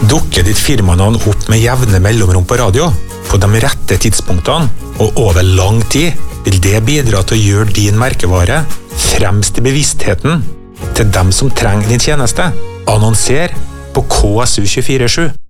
Dukker ditt firmanavn opp med jevne mellomrom på radio, på de rette tidspunktene og over lang tid, vil det bidra til å gjøre din merkevare fremst i bevisstheten til dem som trenger din tjeneste. Annonser på KSU 247.